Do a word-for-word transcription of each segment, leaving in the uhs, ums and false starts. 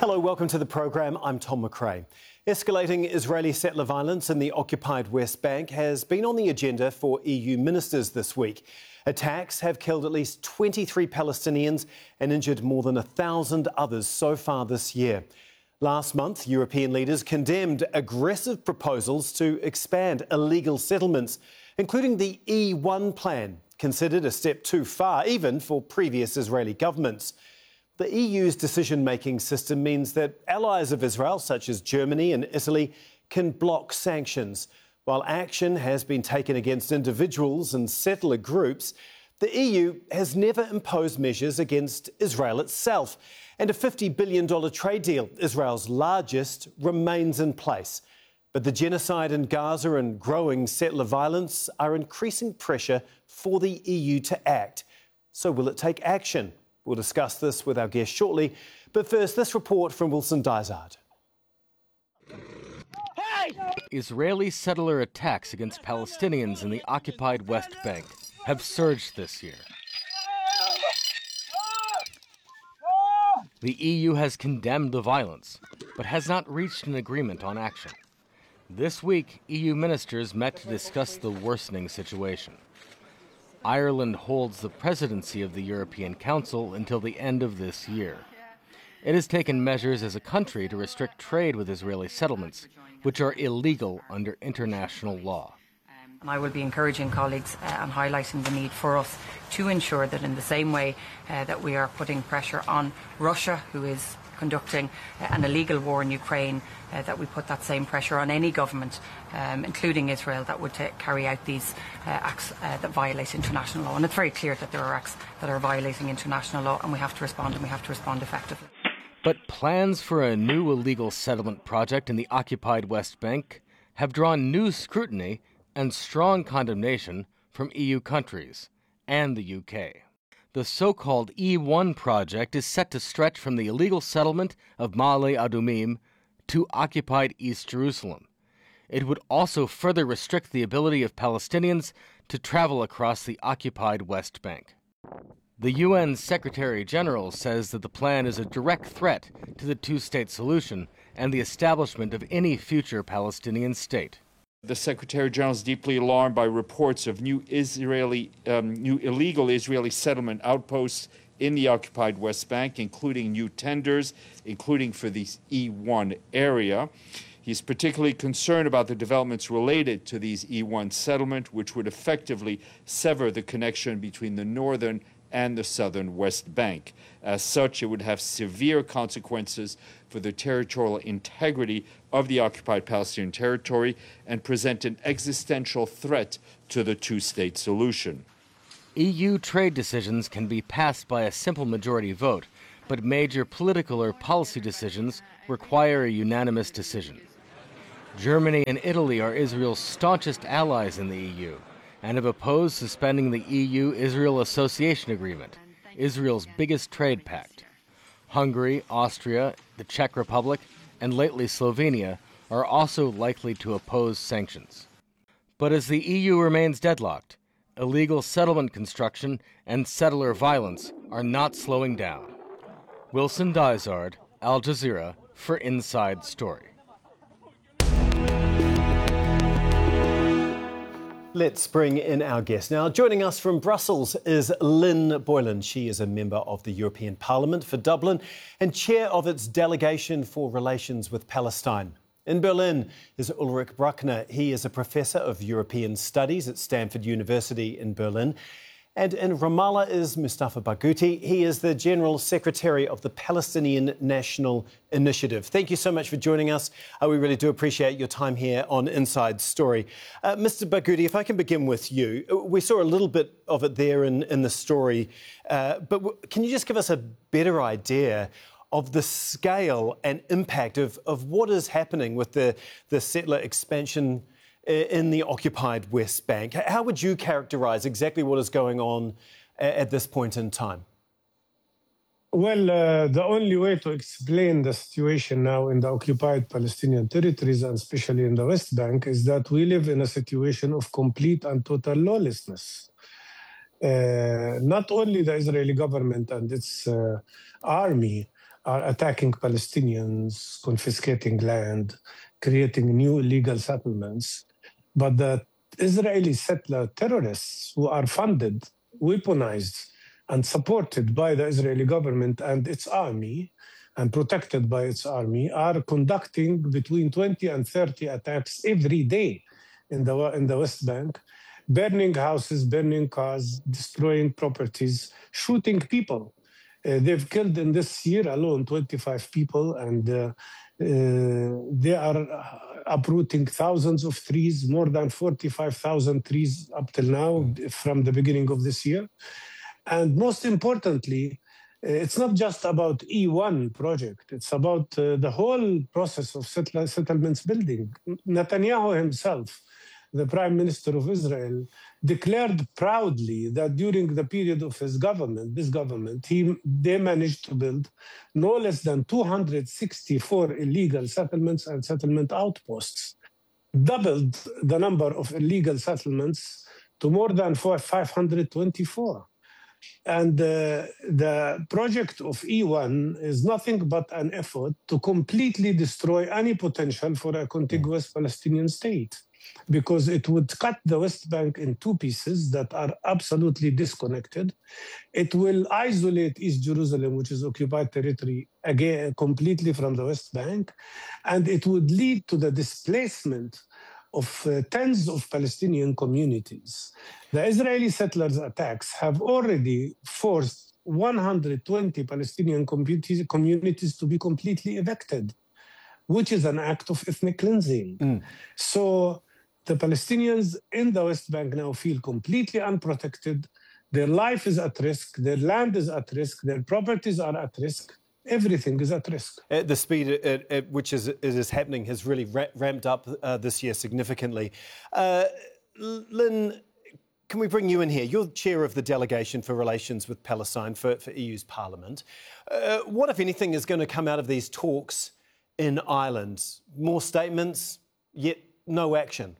Hello, welcome to the programme. I'm Tom McRae. Escalating Israeli settler violence in the occupied West Bank has been on the agenda for E U ministers this week. Attacks have killed at least twenty-three Palestinians and injured more than a thousand others so far this year. Last month, European leaders condemned aggressive proposals to expand illegal settlements, including the E one plan, considered a step too far even for previous Israeli governments. The E U's decision-making system means that allies of Israel, such as Germany and Italy, can block sanctions. While action has been taken against individuals and settler groups, the E U has never imposed measures against Israel itself. And a fifty billion dollars trade deal, Israel's largest, remains in place. But the genocide in Gaza and growing settler violence are increasing pressure for the E U to act. So will it take action? We'll discuss this with our guest shortly. But first, this report from Wilson Dysart. Israeli settler attacks against Palestinians in the occupied West Bank have surged this year. The E U has condemned the violence, but has not reached an agreement on action. This week, E U ministers met to discuss the worsening situation. Ireland holds the presidency of the European Council until the end of this year. It has taken measures as a country to restrict trade with Israeli settlements, which are illegal under international law. And I will be encouraging colleagues uh, and highlighting the need for us to ensure that in the same way uh, that we are putting pressure on Russia, who is conducting uh, an illegal war in Ukraine, uh, that we put that same pressure on any government, um, including Israel, that would t- carry out these uh, acts uh, that violate international law. And it's very clear that there are acts that are violating international law, and we have to respond, and we have to respond effectively. But plans for a new illegal settlement project in the occupied West Bank have drawn new scrutiny and strong condemnation from E U countries and the U K. The so-called E one project is set to stretch from the illegal settlement of Ma'ale Adumim to occupied East Jerusalem. It would also further restrict the ability of Palestinians to travel across the occupied West Bank. The U N Secretary-General says that the plan is a direct threat to the two-state solution and the establishment of any future Palestinian state. The Secretary-General is deeply alarmed by reports of new Israeli, um, new illegal Israeli settlement outposts in the occupied West Bank, including new tenders, including for the E one area. He's particularly concerned about the developments related to these E one settlement, which would effectively sever the connection between the northern and the southern West Bank. As such, it would have severe consequences for the territorial integrity of the occupied Palestinian territory and present an existential threat to the two-state solution. E U trade decisions can be passed by a simple majority vote, but major political or policy decisions require a unanimous decision. Germany and Italy are Israel's staunchest allies in the E U and have opposed suspending the E U-Israel Association Agreement, Israel's biggest trade pact. Hungary, Austria, the Czech Republic, and lately Slovenia are also likely to oppose sanctions. But as the E U remains deadlocked, illegal settlement construction and settler violence are not slowing down. Wilson Dysart, Al Jazeera, for Inside Story. Let's bring in our guest. Now, joining us from Brussels is Lynn Boylan. She is a member of the European Parliament for Dublin and chair of its delegation for relations with Palestine. In Berlin is Ulrich Bruckner. He is a professor of European Studies at Stanford University in Berlin. And in Ramallah is Mustafa Barghouti. He is the General Secretary of the Palestinian National Initiative. Thank you so much for joining us. Uh, we really do appreciate your time here on Inside Story. Uh, Mister Barghouti, if I can begin with you. We saw a little bit of it there in, in the story, uh, but w- can you just give us a better idea of the scale and impact of, of what is happening with the, the settler expansion in the occupied West Bank? How would you characterise exactly what is going on at this point in time? Well, uh, the only way to explain the situation now in the occupied Palestinian territories, and especially in the West Bank, is that we live in a situation of complete and total lawlessness. Uh, not only the Israeli government and its uh, army are attacking Palestinians, confiscating land, creating new illegal settlements. But the Israeli settler terrorists who are funded, weaponized, and supported by the Israeli government and its army, and protected by its army, are conducting between twenty and thirty attacks every day in the, in the West Bank, burning houses, burning cars, destroying properties, shooting people. Uh, they've killed in this year alone twenty-five people, and uh, uh, they are uprooting thousands of trees, more than forty-five thousand trees up till now from the beginning of this year. And most importantly, it's not just about E one project. It's about uh, the whole process of settle- settlements building. Netanyahu himself, the Prime Minister of Israel, declared proudly that during the period of his government, this government, he, they managed to build no less than two hundred sixty-four illegal settlements and settlement outposts, doubled the number of illegal settlements to more than five hundred twenty-four. And uh, the project of E one is nothing but an effort to completely destroy any potential for a contiguous Palestinian state, because it would cut the West Bank in two pieces that are absolutely disconnected. It will isolate East Jerusalem, which is occupied territory, again completely from the West Bank, and it would lead to the displacement of uh, tens of Palestinian communities. The Israeli settlers' attacks have already forced one hundred twenty Palestinian communities, communities to be completely evicted, which is an act of ethnic cleansing. Mm. So the Palestinians in the West Bank now feel completely unprotected. Their life is at risk, their land is at risk, their properties are at risk. Everything is at risk. Uh, the speed at, at which is, is happening has really ra- ramped up uh, this year significantly. Uh, Lynn, can we bring you in here? You're chair of the delegation for relations with Palestine for, for E U's Parliament. Uh, what, if anything, is going to come out of these talks in Ireland? More statements, yet no action.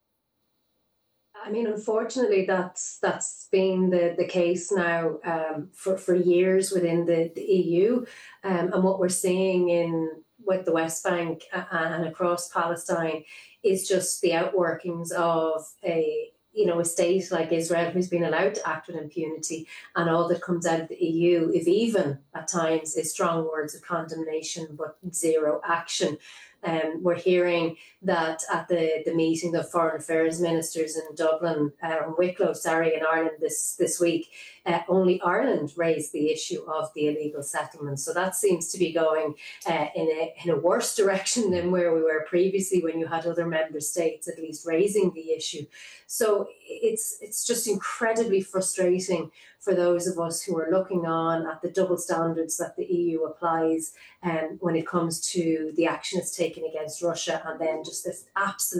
I mean, unfortunately, that's that's been the, the case now um, for, for years within the, the E U. Um, and what we're seeing in with the West Bank and across Palestine is just the outworkings of a you know a state like Israel who's been allowed to act with impunity, and all that comes out of the E U, if even at times, is strong words of condemnation but zero action. Um, we're hearing that at the, the meeting of foreign affairs ministers in Dublin, uh, Wicklow, sorry, in Ireland this, this week, uh, only Ireland raised the issue of the illegal settlements. So that seems to be going uh, in, a, in a worse direction than where we were previously, when you had other member states at least raising the issue. So it's it's just incredibly frustrating for those of us who are looking on at the double standards that the E U applies um, when it comes to the action it's taken against Russia, and then just this absolute